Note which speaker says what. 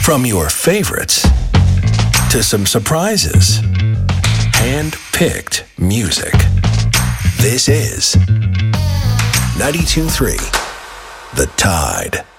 Speaker 1: From your favorites to some surprises. Hand-picked music. This is 92.3 The Tide.